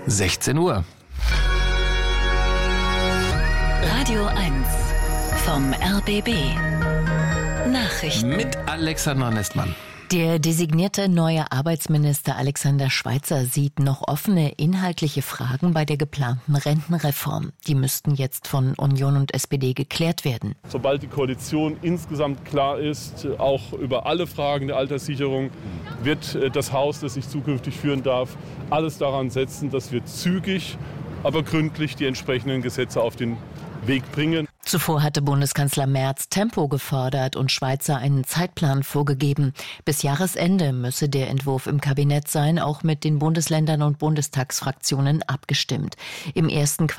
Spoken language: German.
16 Uhr. Radio 1 vom RBB. Nachrichten. Mit Alexandra Nestmann. Der designierte neue Arbeitsminister Alexander Schweitzer sieht noch offene inhaltliche Fragen bei der geplanten Rentenreform. Die müssten jetzt von Union und SPD geklärt werden. Sobald die Koalition insgesamt klar ist, auch über alle Fragen der Alterssicherung, wird das Haus, das ich zukünftig führen darf, alles daran setzen, dass wir zügig, aber gründlich die entsprechenden Gesetze auf den Weg bringen. Zuvor hatte Bundeskanzler Merz Tempo gefordert und Schweitzer einen Zeitplan vorgegeben. Bis Jahresende müsse der Entwurf im Kabinett sein, auch mit den Bundesländern und Bundestagsfraktionen abgestimmt. Im ersten